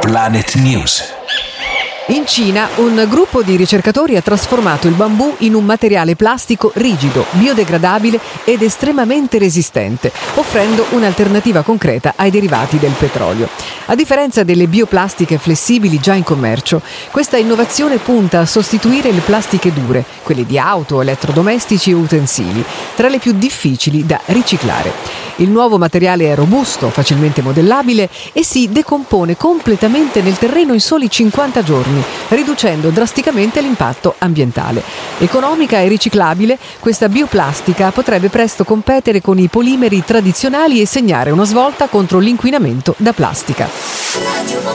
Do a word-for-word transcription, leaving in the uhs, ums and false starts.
Planet News. In Cina, un gruppo di ricercatori ha trasformato il bambù in un materiale plastico rigido, biodegradabile ed estremamente resistente, offrendo un'alternativa concreta ai derivati del petrolio. A differenza delle bioplastiche flessibili già in commercio, questa innovazione punta a sostituire le plastiche dure, quelle di auto, elettrodomestici e utensili, tra le più difficili da riciclare. Il nuovo materiale è robusto, facilmente modellabile e si decompone completamente nel terreno in soli cinquanta giorni, riducendo drasticamente l'impatto ambientale. Economica e riciclabile, questa bioplastica potrebbe presto competere con i polimeri tradizionali e segnare una svolta contro l'inquinamento da plastica.